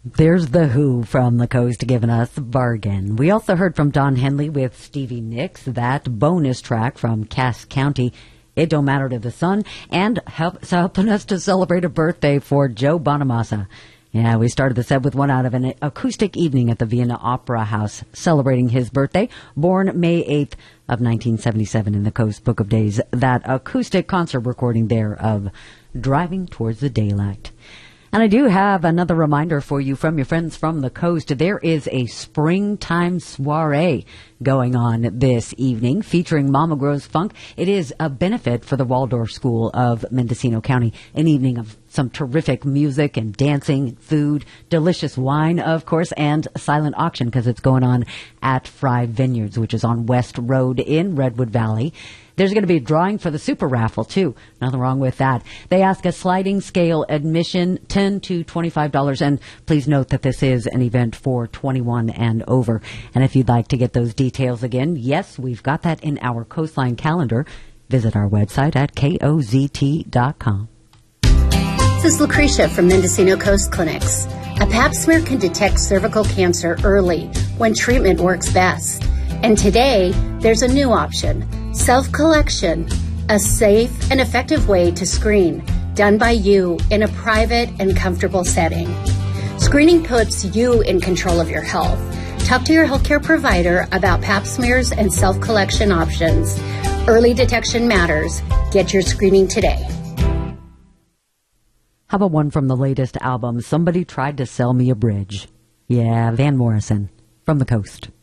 There's The Who from the coast giving us Bargain. We also heard from Don Henley with Stevie Nicks, that bonus track from Cass County, It Don't Matter to the Sun, and helping us to celebrate a birthday for Joe Bonamassa. Yeah, we started the set with one out of an acoustic evening at the Vienna Opera House celebrating his birthday, born May 8th of 1977 in the Coast Book of Days. That acoustic concert recording there of Driving Towards the Daylight. And I do have another reminder for you from your friends from the coast. There is a springtime soiree going on this evening featuring Mama Grows Funk. It is a benefit for the Waldorf School of Mendocino County, an evening of some terrific music and dancing, food, delicious wine, of course, and a silent auction because it's going on at Fry Vineyards, which is on West Road in Redwood Valley. There's going to be a drawing for the super raffle, too. Nothing wrong with that. They ask a sliding scale admission, $10 to $25. And please note that this is an event for 21 and over. And if you'd like to get those details again, yes, we've got that in our Coastline calendar. Visit our website at kozt.com. This is Lucretia from Mendocino Coast Clinics. A pap smear can detect cervical cancer early when treatment works best. And today, there's a new option, self-collection, a safe and effective way to screen, done by you in a private and comfortable setting. Screening puts you in control of your health. Talk to your healthcare provider about pap smears and self-collection options. Early detection matters. Get your screening today. How about one from the latest album, Somebody Tried to Sell Me a Bridge? Yeah, Van Morrison from the coast.